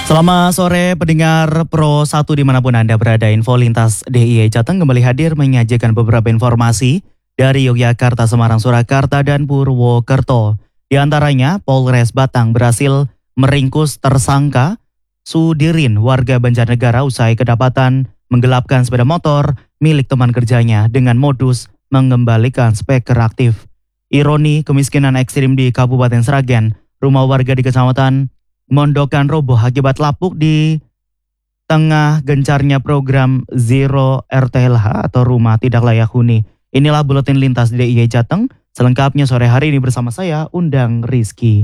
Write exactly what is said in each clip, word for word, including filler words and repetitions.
Selamat sore pendengar Pro satu dimanapun Anda berada. Info Lintas D I Y Jateng kembali hadir menyajikan beberapa informasi dari Yogyakarta, Semarang, Surakarta, dan Purwokerto. Di antaranya, Polres Batang berhasil meringkus tersangka Sudirin warga Banjarnegara usai kedapatan menggelapkan sepeda motor milik teman kerjanya dengan modus mengembalikan speker aktif. Ironi kemiskinan ekstrim di Kabupaten Sragen, rumah warga di Kecamatan Mondokan roboh akibat lapuk di tengah gencarnya program Zero R T L H atau Rumah Tidak Layak Huni. Inilah Buletin Lintas D I Y Jateng. Selengkapnya sore hari ini bersama saya, Undang Rizky.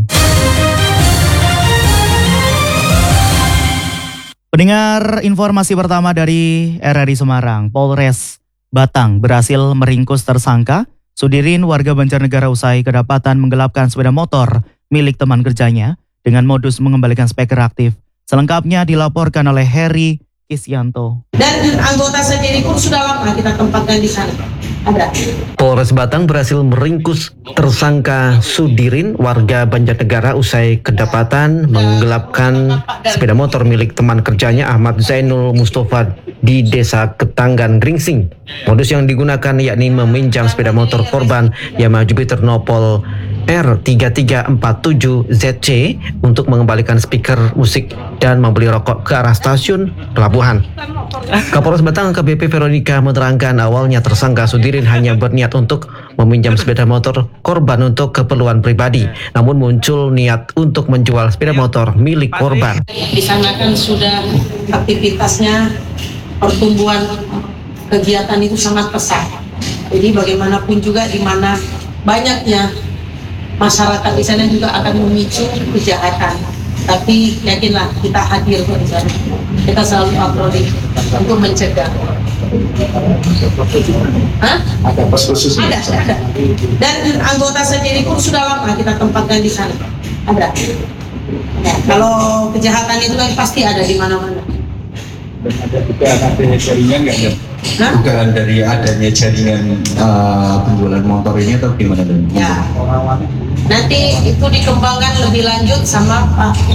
Pendengar, informasi pertama dari R R I Semarang. Polres Batang berhasil meringkus tersangka Sudirin warga Banjarnegara usai kedapatan menggelapkan sepeda motor milik teman kerjanya dengan modus mengembalikan speker aktif. Selengkapnya dilaporkan oleh Heri Kisyanto. Dan anggota sendiri pun sudah lama kita tempatkan di sana. Ada. Polres Batang berhasil meringkus tersangka Sudirin warga Banjarnegara usai kedapatan menggelapkan sepeda motor milik teman kerjanya Ahmad Zainul Mustafa di Desa Ketanggan, Gringsing. Modus yang digunakan yakni meminjam sepeda motor korban Yamaha Jupiter Nopol R tiga tiga empat tujuh Z C untuk mengembalikan speaker musik dan membeli rokok ke arah stasiun pelabuhan. Kapolres Batang A K B P Veronica menerangkan awalnya tersangka Sudirin hanya berniat untuk meminjam sepeda motor korban untuk keperluan pribadi, namun muncul niat untuk menjual sepeda motor milik korban. Di sana kan sudah aktivitasnya, pertumbuhan kegiatan itu sangat pesat. Jadi bagaimanapun juga di mana banyaknya masyarakat di sana juga akan memicu kejahatan. Tapi yakinlah kita hadir di sana. Kita selalu patroli untuk mencegah. Hah? Ada pos khusus? Ada, ada. Dan anggota sendiri pun sudah lama kita tempatkan di sana. Ada. Ya, kalau kejahatan itu kan pasti ada di mana-mana. Dan ada juga adanya jaringan nggak ada? Hah? Dugaan dari adanya jaringan uh, penjualan motor ini atau gimana? Dan Ya. Nanti itu dikembangkan lebih lanjut sama Pak